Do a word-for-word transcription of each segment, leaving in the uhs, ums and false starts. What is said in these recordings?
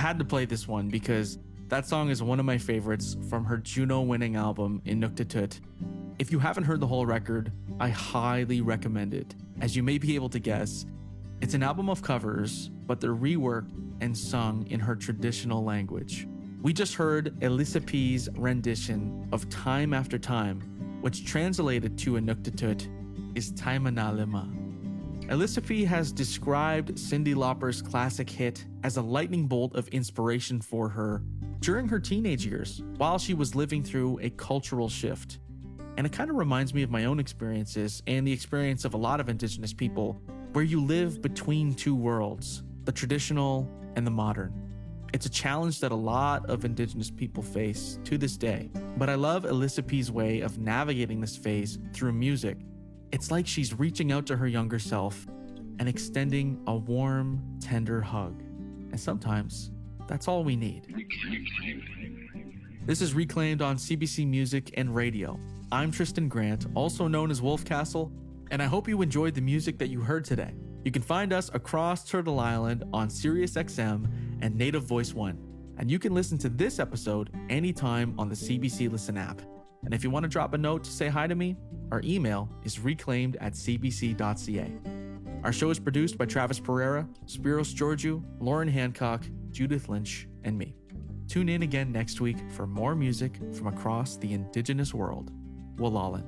had to play this one because that song is one of my favorites from her Juno-winning album, Inuktitut. If you haven't heard the whole record, I highly recommend it. As you may be able to guess, it's an album of covers, but they're reworked and sung in her traditional language. We just heard Elissa P's rendition of Time After Time, which translated to Inuktitut is Taimanalima. Elissa P has described Cyndi Lauper's classic hit as a lightning bolt of inspiration for her during her teenage years while she was living through a cultural shift. And it kind of reminds me of my own experiences and the experience of a lot of Indigenous people where you live between two worlds, the traditional and the modern. It's a challenge that a lot of Indigenous people face to this day, but I love Elissa P's way of navigating this phase through music. It's like she's reaching out to her younger self and extending a warm, tender hug. And sometimes that's all we need. This is Reclaimed on C B C Music and Radio. I'm Tristan Grant, also known as Wolf Castle, and I hope you enjoyed the music that you heard today. You can find us across Turtle Island on Sirius X M and Native Voice One, and you can listen to this episode anytime on the C B C Listen app. And if you want to drop a note to say hi to me, our email is reclaimed at c b c dot c a. Our show is produced by Travis Pereira, Spiros Georgiou, Lauren Hancock, Judith Lynch, and me. Tune in again next week for more music from across the Indigenous world. Walalin.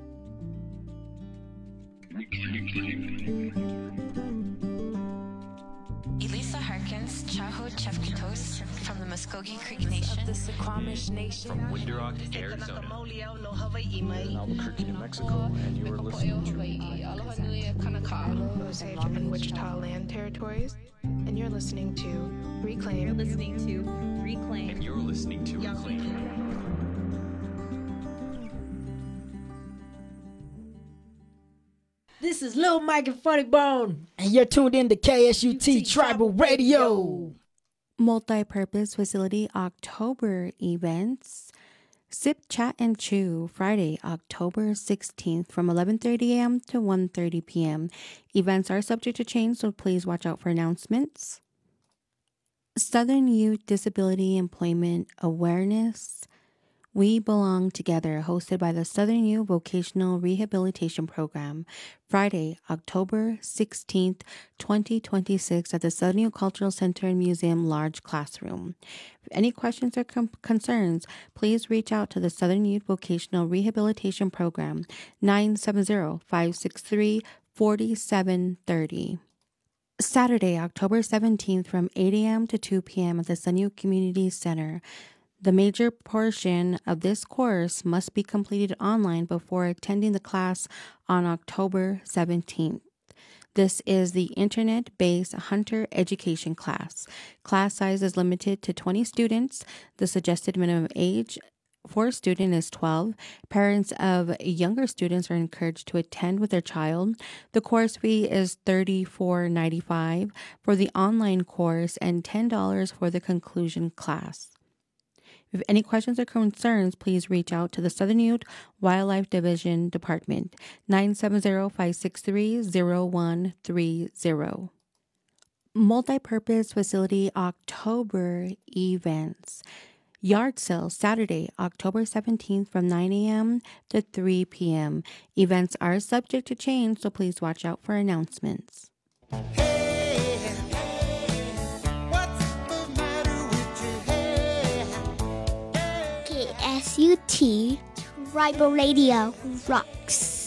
Elisa Harkins, Chaho Chefkitos from the Muskogee Creek Nation, of the Suquamish Nation, from Window-Rock, Arizona, in Albuquerque, New Mexico, and you are listening to Osage and Wichita Land Territories, and you're listening to Reclaim. You're listening to Reclaim. And you're listening to Reclaim. This is Lil Mike and Funny Bone, and you're tuned in to K S U T Tribal Radio. Multi-purpose facility October events. Sip, Chat, and Chew, Friday, October sixteenth from eleven thirty a.m. to one thirty p.m. Events are subject to change, so please watch out for announcements. Southern Youth Disability Employment Awareness. We Belong Together, hosted by the Southern Youth Vocational Rehabilitation Program, Friday, October sixteenth, twenty twenty-six at the Southern Youth Cultural Center and Museum Large Classroom. If any questions or com- concerns, please reach out to the Southern Youth Vocational Rehabilitation Program, nine seven zero, five six three, four seven three zero. Saturday, October seventeenth from eight a.m. to two p.m. at the Southern Youth Community Center. The major portion of this course must be completed online before attending the class on October seventeenth. This is the internet-based Hunter Education class. Class size is limited to twenty students. The suggested minimum age for a student is twelve. Parents of younger students are encouraged to attend with their child. The course fee is thirty-four dollars and ninety-five cents for the online course and ten dollars for the conclusion class. If any questions or concerns, please reach out to the Southern Youth Wildlife Division Department, nine seven zero, five six three, zero one three zero. Multipurpose Facility October Events. Yard sale Saturday, October seventeenth from nine a.m. to three p.m. Events are subject to change, so please watch out for announcements. K S U T Tribal Radio rocks.